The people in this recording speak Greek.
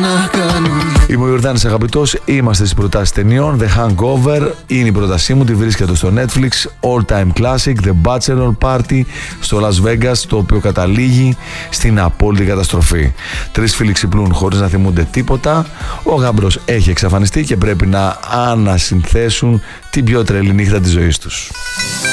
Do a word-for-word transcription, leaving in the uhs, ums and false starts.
Είμαι ο Ιορδάνης Αγαπητός, είμαστε στις προτάσεις ταινιών. The Hangover είναι η πρότασή μου, τη βρίσκεται στο Netflix. All Time Classic, The Bachelor Party στο Las Vegas, το οποίο καταλήγει στην απόλυτη καταστροφή. Τρεις φίλοι ξυπνούν χωρίς να θυμούνται τίποτα. Ο γάμπρος έχει εξαφανιστεί και πρέπει να ανασυνθέσουν την πιο τρελή νύχτα της ζωής τους.